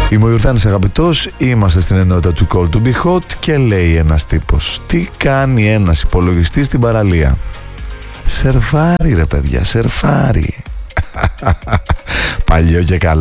Είμαι ο Ιορδάνης Αγαπητός, είμαστε στην ενότητα του Call to be Hot και λέει ένας τύπος: τι κάνει ένας υπολογιστής στην παραλία? Σερφάρει ρε παιδιά, σερφάρει. Παλιό και καλό.